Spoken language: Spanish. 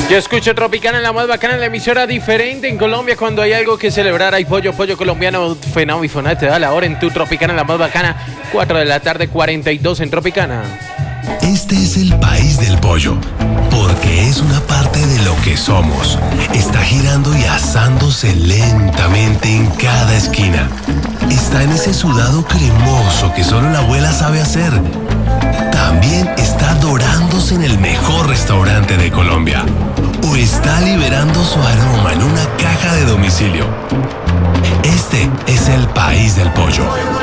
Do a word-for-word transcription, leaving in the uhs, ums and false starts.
Yo escucho Tropicana, la más bacana, la emisora diferente en Colombia. Cuando hay algo que celebrar, hay pollo, pollo colombiano, Fenao y Fonat te da la hora en tu Tropicana, la más bacana. cuatro de la tarde, cuarenta y dos en Tropicana. Este es el país del pollo, porque es una parte de lo que somos. Está girando y asándose lentamente en cada esquina. Está en ese sudado cremoso que solo la abuela sabe hacer. También está dorándose en el mejor restaurante de Colombia. O está liberando su aroma en una caja de domicilio. Este es el país del pollo.